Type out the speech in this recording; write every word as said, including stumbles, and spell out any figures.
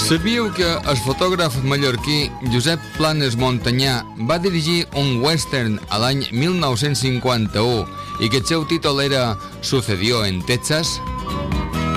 Sabíeu que el fotògraf mallorquí Josep Planes Montanyà va dirigir un western a l'any mil nou-cents cinquanta-u i que el seu títol era Sucedió en Texas?